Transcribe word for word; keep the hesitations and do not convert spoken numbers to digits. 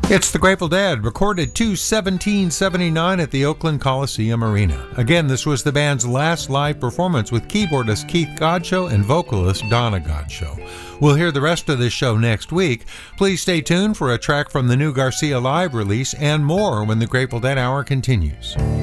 It's the Grateful Dead, recorded two seventeen seventy-nine at the Oakland Coliseum Arena. Again, this was the band's last live performance with keyboardist Keith Godchaux and vocalist Donna Godchaux. We'll hear the rest of this show next week. Please stay tuned for a track from the new Garcia Live release and more when the Grateful Dead Hour continues.